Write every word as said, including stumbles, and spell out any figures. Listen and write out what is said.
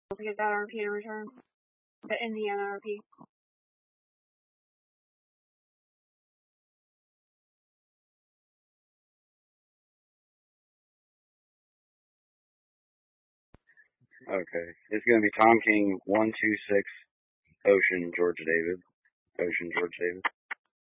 to get that R P in return. The Indiana R P. Okay. It's going to be Tom King, one two six, Ocean, Georgia David. Ocean, Georgia David.